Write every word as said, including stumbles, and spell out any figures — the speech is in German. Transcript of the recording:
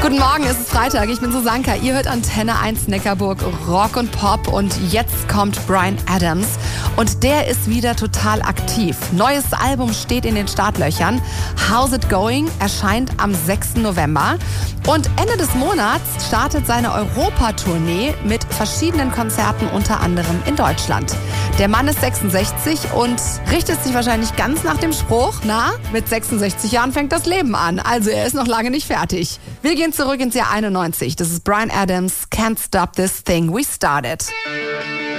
Guten Morgen, es ist Freitag. Ich bin Susanka. Ihr hört Antenne eins Neckarburg, Rock und Pop. Und jetzt kommt Bryan Adams. Und der ist wieder total aktiv. Neues Album steht in den Startlöchern. How's It Going erscheint am sechsten November. Und Ende des Monats startet seine Europatournee mit verschiedenen Konzerten, unter anderem in Deutschland. Der Mann ist sechsundsechzig und richtet sich wahrscheinlich ganz nach dem Spruch, na, mit sechsundsechzig Jahren fängt das Leben an. Also er ist noch lange nicht fertig. Wir gehen zurück ins Jahr einundneunzig. Das ist Bryan Adams, Can't Stop This Thing We Started.